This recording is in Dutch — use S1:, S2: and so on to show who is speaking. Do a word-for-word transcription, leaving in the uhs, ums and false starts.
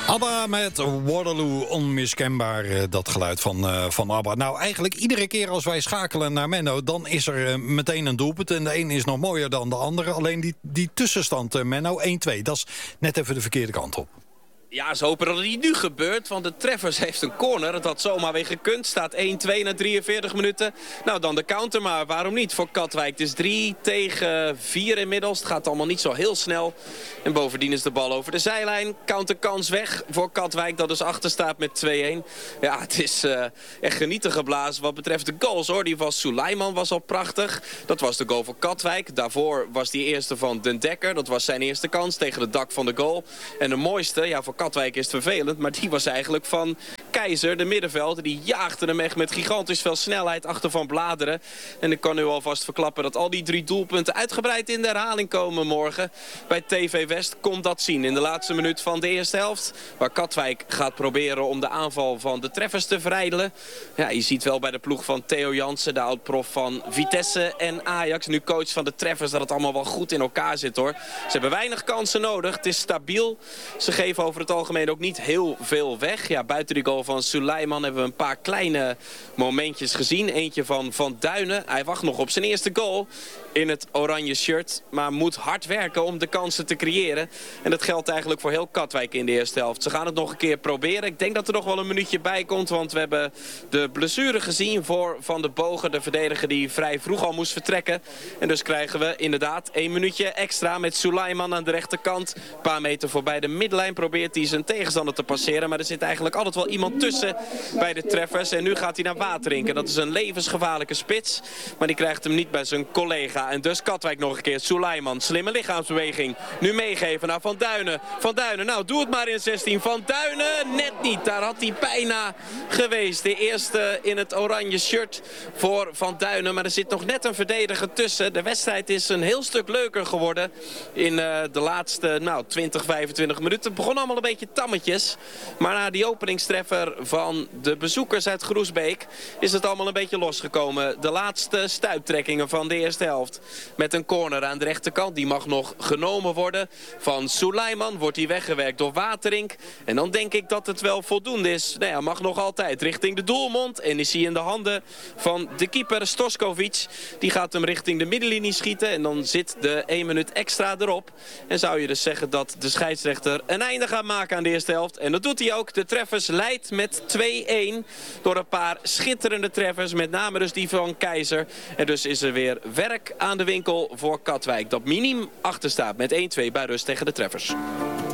S1: ABBA met Waterloo, onmiskenbaar uh, dat geluid van, uh, van ABBA. Nou, eigenlijk iedere keer als wij schakelen naar Menno, dan is er uh, meteen een doelpunt. En de een is nog mooier dan de andere. Alleen die, die tussenstand, uh, Menno, één twee, dat is net even de verkeerde kant op.
S2: Ja, ze hopen dat het niet nu gebeurt, want de Treffers heeft een corner. Het had zomaar weer gekund. Staat één twee na drieënveertig minuten. Nou, dan de counter, maar waarom niet voor Katwijk? Het is drie tegen vier inmiddels. Het gaat allemaal niet zo heel snel. En bovendien is de bal over de zijlijn. Counterkans weg voor Katwijk, dat dus achter staat met twee een. Ja, het is uh, echt genieten geblazen wat betreft de goals, hoor. Die van Suleiman was al prachtig. Dat was de goal voor Katwijk. Daarvoor was die eerste van Den Dekker. Dat was zijn eerste kans tegen het dak van de goal. En de mooiste, ja, voor Katwijk is het vervelend, maar die was eigenlijk van Keizer, de middenvelder. Die jaagde hem echt met gigantisch veel snelheid achter Van Bladeren. En ik kan nu alvast verklappen dat al die drie doelpunten uitgebreid in de herhaling komen morgen. Bij T V West komt dat zien in de laatste minuut van de eerste helft. Waar Katwijk gaat proberen om de aanval van de Treffers te verijdelen. Ja, je ziet wel bij de ploeg van Theo Jansen, de oud-prof van Vitesse en Ajax. Nu coach van de Treffers, dat het allemaal wel goed in elkaar zit, hoor. Ze hebben weinig kansen nodig. Het is stabiel. Ze geven over het algemeen ook niet heel veel weg. Ja, buiten die goal van Suleiman hebben we een paar kleine momentjes gezien. Eentje van Van Duinen. Hij wacht nog op zijn eerste goal in het oranje shirt. Maar moet hard werken om de kansen te creëren. En dat geldt eigenlijk voor heel Katwijk in de eerste helft. Ze gaan het nog een keer proberen. Ik denk dat er nog wel een minuutje bij komt. Want we hebben de blessure gezien voor Van de Bogen. De verdediger die vrij vroeg al moest vertrekken. En dus krijgen we inderdaad een minuutje extra met Suleiman aan de rechterkant. Een paar meter voorbij de middenlijn probeert hij zijn tegenstander te passeren. Maar er zit eigenlijk altijd wel iemand tussen bij de Treffers. En nu gaat hij naar Waterink. Dat is een levensgevaarlijke spits. Maar die krijgt hem niet bij zijn collega. En dus Katwijk nog een keer. Suleiman, slimme lichaamsbeweging. Nu meegeven naar Van Duinen. Van Duinen, nou doe het maar in zestien. Van Duinen, net niet. Daar had hij bijna geweest. De eerste in het oranje shirt voor Van Duinen. Maar er zit nog net een verdediger tussen. De wedstrijd is een heel stuk leuker geworden. In uh, de laatste nou, twintig, vijfentwintig minuten. Het begon allemaal een beetje tammetjes. Maar na die openingstreffer van de bezoekers uit Groesbeek is het allemaal een beetje losgekomen. De laatste stuiptrekkingen van de eerste helft. Met een corner aan de rechterkant. Die mag nog genomen worden. Van Suleiman wordt die weggewerkt door Waterink. En dan denk ik dat het wel voldoende is. Nou ja, mag nog altijd richting de doelmond. En is hij in de handen van de keeper Stoskovic. Die gaat hem richting de middenlinie schieten. En dan zit de één minuut extra erop. En zou je dus zeggen dat de scheidsrechter een einde gaat maken aan de eerste helft. En dat doet hij ook. De Treffers leidt met twee een. Door een paar schitterende treffers. Met name dus die van Keizer. En dus is er weer werk aan de winkel voor Katwijk. Dat miniem achter staat met één twee bij rust tegen de Treffers.